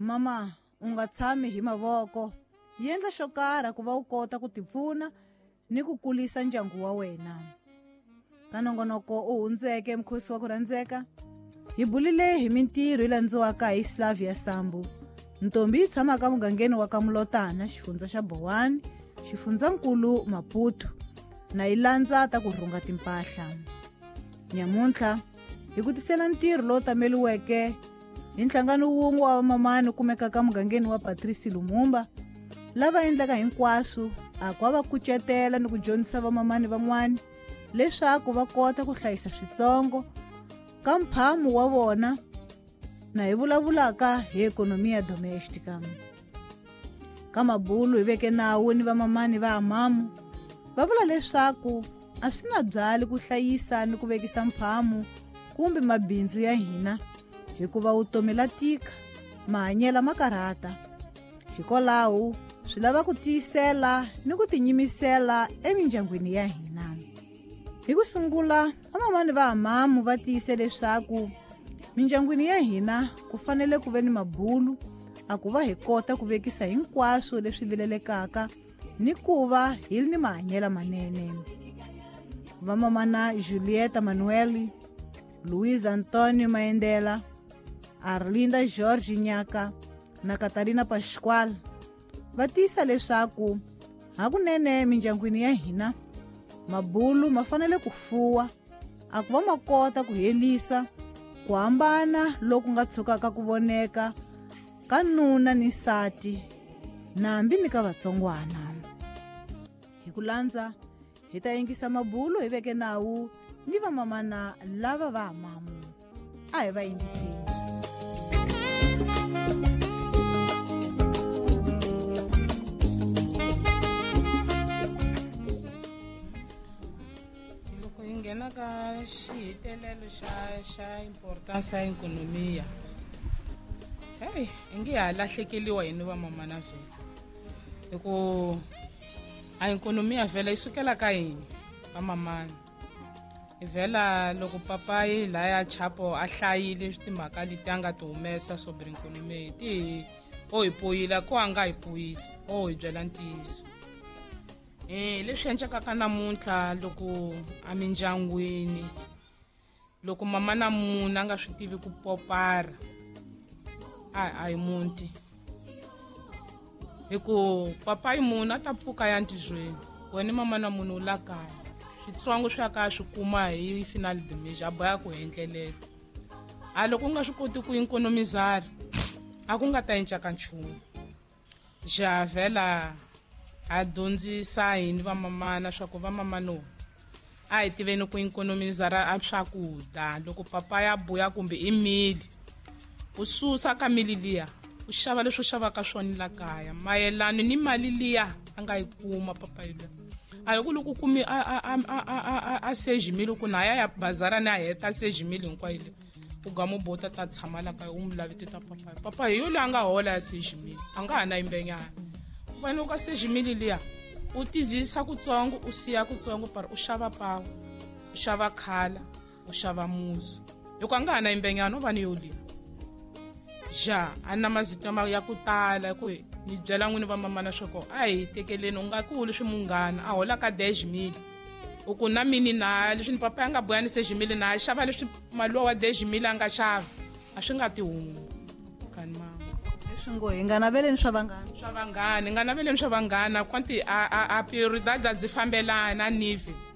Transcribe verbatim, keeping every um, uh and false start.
Mama, u nga tshami hi mavoko. Yendla xo karhi ku va u kota ku tipfuna ni ku kulisa ndyangu wa wena. Ka nongonoko u hundzeke mkhosi wa ku rhandzeka, hi bulile hi mintirho yi landziwaka hi Slavia Sambu, ntombi yi tshamaka mugangeni wa ka Mulotana, xifundza xa Bowani, xifundzankulu Maputo, na yi landza ta ku rhunga timpahla. Nyamuntlha hi ku tisela ntirho lowu tameliweke hi nhlangano wun'we wa vamamani kumekaka mugangeni wa Patrice Lumumba, lava endlaka hinkwaswo a ku va kucetela ni ku dyondzisa vamamani van'wani leswaku va kota ku hlayisa switsongo ka mphamu wa vona, na hi vulavulaka hi ekonomi ya domestica. Ka mabulu hi veke nawu ni vamamani va amamu va vula leswaku a swi nga byali ku hlayisa ni ku vekisa mphamu kumbe mabindzu ya hina hikuva vutomi la tika, mahanyela ma karhata. Hikwalaho swi lava ku tiyisela ni ku tinyimisela emindyangwini ya hina. Hi ku sungula, vamamani va amamu va tiyise leswaku mindyangwini ya hina ku fanele ku ve ni mabulu a ku va hi kota ku vekisa hinkwaswo leswi vilelekaka ni ku va hi ni mahanyela manene. Vamamana Julieta Manueli, Luiz Antonio Maendela, Arlinda Jorge Nyaka na Catarina Pascual va tiyisa leswaku hakunene mindyangwini ya hina mabulu ma fanele ku fuwa a ku va ma kota ku helisa ku hambana loku nga tshukaka ku voneka ka nuna ni nsati nambi ni ka vatsongwana. Hi ku landza hi ta yingisa mabulu hi veke nawu ni vamamana lava va amamu. A hi va yingiseni. Nghena ka xihitelelo xa xa importance ya ekonomiya. Hey, i nge ha lahlekeliwa hini vamamana vhela. Hi ku a ekonomiya vhela yi sukela ka hina vamamana. Hi vhela loko papa yi laya chapo a hlayile timhaka leti a nga ti humesa sobre ekonomiya ti o hi poyila ko a nga hi poyile o hi byela ntiyiso. Eh leswi endlekaka namuntlha loko a mindyangwini, loko mama na muna a nga swi tivi ku popara a a hi muti. Hi ku papa yi muna a ta pfuka ya ntirhweni, wena mama na muna u la kaya, switsongo swi ya kaya swi kuma hi final damage a boya ku hendlelela. A loko u nga swi koti ku economizara a ku nga ta endleka nchumu. Ja vhela a dyondzisa hini vamamana swa ku vamamano a hi tiveni ku economizara a swakudya. Loko papa ya buya kumbe i mili u susa ka mili liya u xava leswi u xavaka swona la kaya mayelana ni mali liya a nga yi kuma papa yile. A hi ku loko kumi a a a a a seji mili ku na ya ya bazara na heta seji mili hinkwayo le u gamo bota ta tshama la kaya u mu lavite ta papa. Papa hi yo le a nga hola ya seji mili a nga ha na yimbenyana. Wena u ka seji mili liya u tizisa kutsongo u siya kutsongo para u xava pawu, u xava khala, u xava muzu. Loko a nga ha na yimbenyana u va ni yo liya. Ja a na mazito ya ku tala ku ni byela n'wini vamamana swa ku a hi tekeleni u nga kuli swi munghana a hola ka dash mili. U ku na mini na leswi ni papa ya nga boya ni seji mili na xava leswi maluwa wa dash mili a nga xava a swi nga ti humu kani mama. Ngo hi nga naveleni swa vanghana swa vanghana hi nga naveleni swa vanghana kwanti a a a prioridade dzi fambelana nive